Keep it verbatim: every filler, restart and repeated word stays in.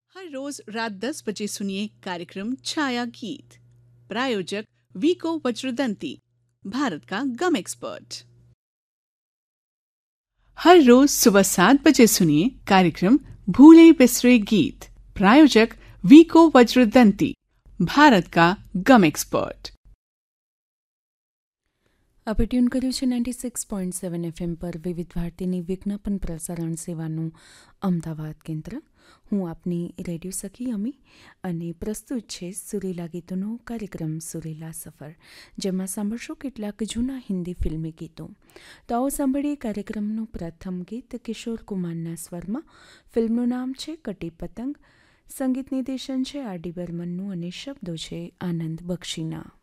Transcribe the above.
हर रोज रात दस बजे सुनिए कार्यक्रम छाया गीत। प्रायोजक वीको वज्रदंती, भारत का गम एक्सपर्ट। हर रोज सुबह सात बजे सुनिए कार्यक्रम भूले बिसरे गीत। प्रायोजक वीको वज्रदंती, ભારત કા ગમ એક્સપર્ટ। આપણે ટ્યુન કર્યું છે ninety six point seven FM પર વિવિધ ભારતીની વિજ્ઞાપન પ્રસારણ સેવાનું અમદાવાદ કેન્દ્ર। હું આપની રેડિયો સખી અમી અને પ્રસ્તુત છે સુરીલા ગીતોનો કાર્યક્રમ સુરીલા સફર, જેમાં સાંભળશો કેટલાક જૂના હિન્દી ફિલ્મી ગીતો। તો આવો સાંભળીએ કાર્યક્રમનું પ્રથમ ગીત કિશોર કુમારના સ્વરમાં। ફિલ્મનું નામ છે કટી પતંગ, સંગીત નિર્દેશન છે આર ડી બર્મનનું અને શબ્દો છે આનંદ બક્ષીના।